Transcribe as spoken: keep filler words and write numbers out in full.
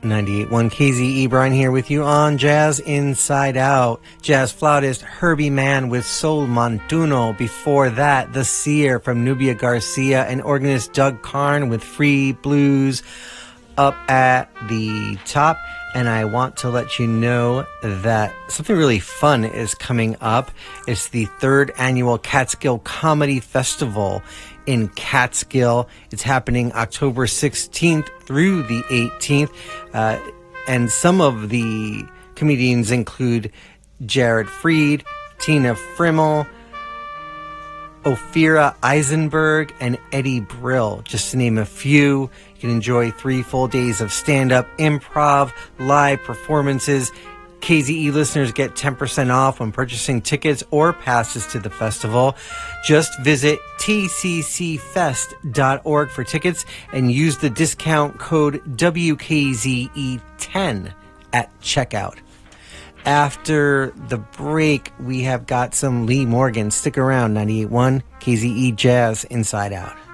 ninety-eight point one K Z E, Brian here with you on Jazz Inside Out. Jazz flautist Herbie Mann with Sol Montuno. Before that, The Seer from Nubia Garcia, and organist Doug Karn with Free Blues up at the top. And I want to let you know that something really fun is coming up. It's the third annual Catskill Comedy Festival in Catskill. It's happening October sixteenth through the eighteenth. Uh, and some of the comedians include Jared Freed, Tina Frimmel, Ophira Eisenberg, and Eddie Brill, just to name a few. You can enjoy three full days of stand-up, improv, live performances. K Z E listeners get ten percent off when purchasing tickets or passes to the festival. Just visit T C C fest dot org for tickets and use the discount code W K Z E ten at checkout. After the break, we have got some Lee Morgan. Stick around, ninety-eight point one K Z E Jazz Inside Out.